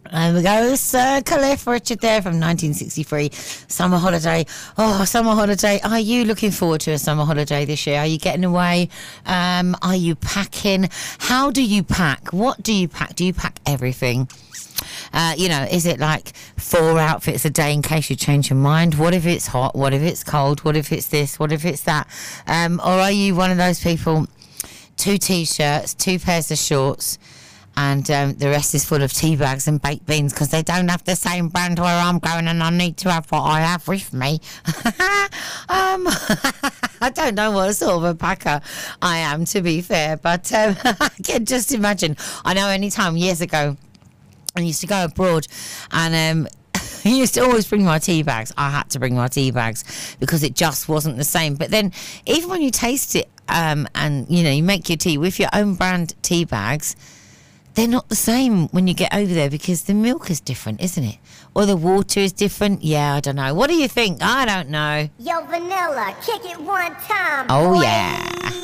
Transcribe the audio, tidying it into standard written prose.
There we go, Sir Cliff Richard there from 1963. Summer holiday. Oh, summer holiday. Are you looking forward to a summer holiday this year? Are you getting away? Are you packing? How do you pack? What do you pack? Do you pack everything? Is it like 4 outfits a day in case you change your mind? What if it's hot? What if it's cold? What if it's this? What if it's that? Or are you one of those people, 2 T-shirts, 2 pairs of shorts, and the rest is full of tea bags and baked beans because they don't have the same brand where I'm going and I need to have what I have with me. I don't know what sort of a packer I am, to be fair, but I can just imagine. I know any time years ago I used to go abroad and I used to always bring my tea bags. I had to bring my tea bags because it just wasn't the same. But then even when you taste it and, you make your tea with your own brand tea bags, they're not the same when you get over there because the milk is different, isn't it? Or the water is different. Yeah, I don't know. What do you think? I don't know. Yo, Vanilla, kick it one time. Oh, boy. yeah.